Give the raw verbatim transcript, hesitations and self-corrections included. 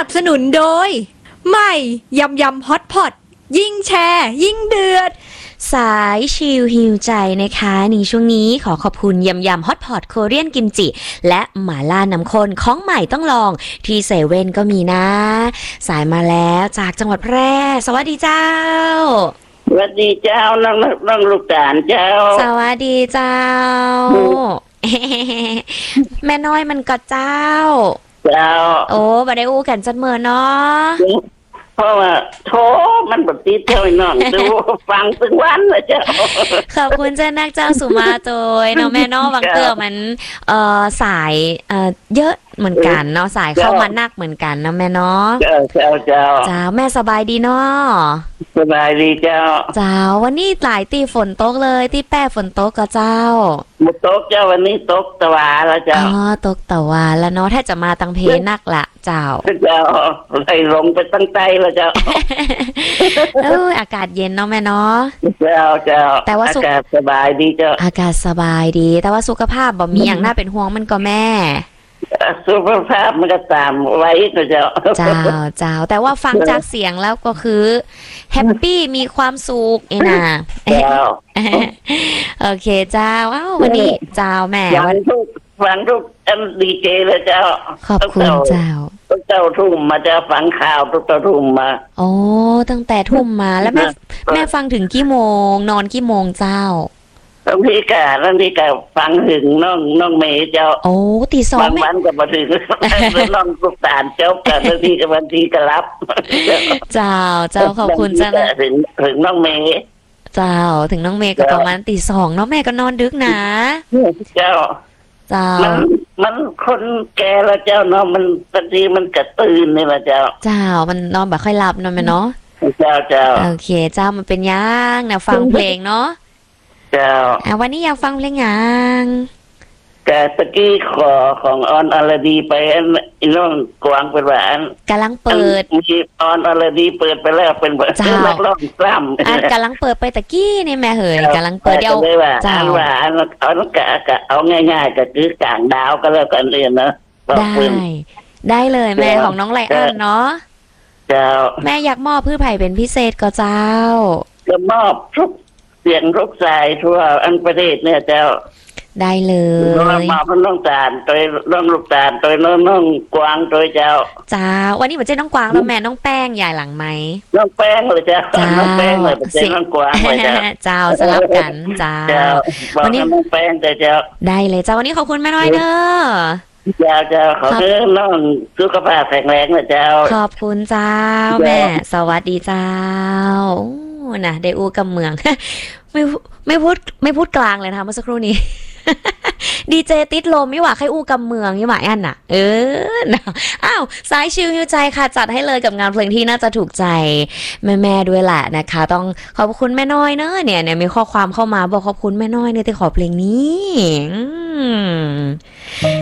นับสนุนโดยใหม่ยำยำฮอตพอตยิ่งแชร์ยิ่งเดือดสายชิลฮิวใจนะคะในช่วงนี้ขอขอบคุณยำยำฮอตพอตโคเรียนกิมจิและหม่าล่าน้ำข้นของใหม่ต้องลองที่เซเว่นก็มีนะสายมาแล้วจากจังหวัดแพร่สวัสดีเจ้าสวัสดีเจ้าน้องน้องลูกตาลเจ้าสวัสดีเจ้า แม่น้อยมันก็เจ้าเจ้าโอ้บ่ได้อู้กันจัดเมื่อเนาะเพราะว่าโทมันแบบติดเท่าน้องดูฟังถึงวันเลยเจ้าขอบคุณเจ้านักเจ้าสุมาโตยเนาะแม่เนาะบางเตือมันเอ่อสายเอ่อเยอะเหมือนกันเนาะสายเข้ามานักเหมือนกันนะแม่เนาะเจ้าเจ้าเจ้าเจ้าแม่สบายดีเนาะสบายดีเจ้าเจ้าวันนี้หลายตีฝนตกเลยที่แป้ฝนตกกับเจ้าหมดตกเจ้าวันนี้ตกตะวันแล้วเจ้าอ๋อตกตะวันแล้วเนาะถ้าจะมาตังเพนักละเจ้าเจ้าไหลลงไปตั้งใจแล้วเจ้าเอออากาศเย็นเนาะแม่เนาะเจ้าเจ้าแต่ว่าอากาศสบายดีเจ้าอากาศสบายดีแต่ว่าสุขภาพบ่มีอย่างน่าเป็นห่วงมันก็แม่สุขภาพมันก็ตามไว้นะเจ้าเจ้าเจ้าแต่ว่าฟังจากเสียงแล้วก็คือแฮปปี้มีความสุขเอ็นะเจ้าโอเคเจ้าอ้าววันนี้เจ้าแม่วันทุกฟังทุกอันดีเจเลยเจ้าขอบคุณเจ้าทุกเจ้าทุ่มมาจะฟังข่าวทุกเจ้าทุ่มมาโอ้ตั้งแต่ทุ่มมาแล้วแม่แม่ฟังถึงกี่โมงนอนกี่โมงเจ้าบางทีก็บางทีก็ฟังถึงน้องน้องเมย์เจ้าโอ้ตีสองบางวันก็มาถึงน้องลูกตาลเจ้ากันบางทีก็บางทีก็รับเจ้าเจ้าขอบคุณจ้านะถึงถึงน้องเมย์เจ้าถึงน้องเมย์ก็ประมาณตีสองน้องแม่ก็นอนดึกนะเจ้าเจ้ามันมันคนแก่แล้วเจ้าเนาะมันบางทีมันกระตื่นนี่แหละเจ้าเจ้ามันนอนแบบค่อยหลับนอนไหมเนาะเจ้าเจ้าโอเคเจ้ามันเป็นยังนะฟังเพลงเนาะเจ้าวันนี้อยากฟังเพลงยังแต่ตะกี้ขอของออนอลดีไปอันน้องกวางเป็นว่าอันกำลังเปิดมีออนอลดีเปิดไปแล้วเป็นแบบนักร้องซ้ำอันกำลังเปิดไปตะกี้นี่แม่เหยกำลังเปิดเดียวเจ้าว่าอันเอากะกะเอาง่ายๆก็คือกลางดาวก็แล้วกันเรียนนะได้ได้เลยแม่ของน้องไลอ้อนเนาะเจ้าแม่อยากมอบพืชไผ่เป็นพิเศษก็เจ้าจะมอบทุกเสียงทุกสายทั่วอันประเทศเนี่ยเจ้าได้เลยมาพน้องตาลโดยน้องลูกตาลโดยน้องน้องกวางโดยเจ้าจ้าวันนี้เหมือนเจ้น้องกวางแล้วแม่น้องแป้งใหญ่หลังไหมน้องแป้งเลยเจ้าน้องแป้งเลยเป็นน้องกวางเลยเจ้าเจ้าสลับกันจ้าวันนี้น้องแป้งเจ้าได้เลยเจ้าวันนี้ขอบคุณแม่น้อยเด้อเจ้าเจ้าขอเชิญน้องสุขภาพแข็งแรงนะเจ้าขอบคุณเจ้าแม่สวัสดีเจ้านะได้อูกับเมืองไม่ไม่พูดไม่พูดกลางเลยนะคะเมื่อสักครู่นี้ดีเจติดลมไม่หว่าใครอู้กำเมืองยี่หว่าอันน่ะเอออ้าวสายชิลฮิวใจค่ะจัดให้เลยกับงานเพลงที่น่าจะถูกใจแม่ๆด้วยแหละนะคะต้องขอบคุณแม่น้อยเนอะเนี่ยเนี่ยมีข้อความเข้ามาบอกขอบคุณแม่น้อยเนี่ยที่ขอเพลงนี้